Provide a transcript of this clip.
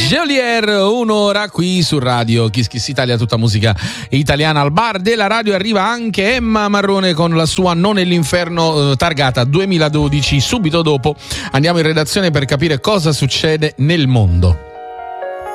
Geolier, un'ora qui su Radio Kiss Kiss Italia, tutta musica italiana. Al bar della radio arriva anche Emma Marrone con la sua Non nell'inferno targata 2012. Subito dopo andiamo in redazione per capire cosa succede nel mondo.